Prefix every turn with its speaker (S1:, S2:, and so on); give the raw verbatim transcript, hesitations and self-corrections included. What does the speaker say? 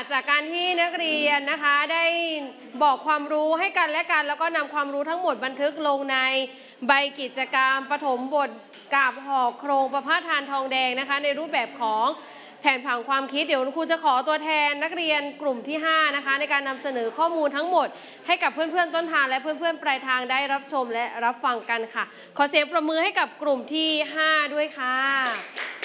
S1: จากการที่นักเรียนนะคะได้บอกความรู้ให้กันและกันแล้วก็นำความรู้ทั้งหมดบันทึกลงในใบกิจกรรมปฐมบทกาบห่อโครงประพาสทานทองแดงนะคะในรูปแบบของแผนผังความคิดเดี๋ยวคุณครูจะขอตัวแทนนักเรียนกลุ่มที่ห้านะคะในการนำเสนอข้อมูลทั้งหมดให้กับเพื่อนๆต้นทางและเพื่อนๆปลายทางได้รับชมและรับฟังกันค่ะขอเสียงปรบมือให้กับกลุ่มที่ห้าด้วยค่ะ